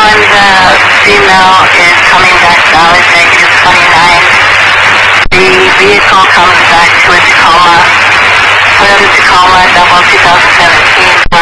and the female is coming back valid -29. The vehicle comes back to a Tacoma, Toyota Tacoma, double 2017.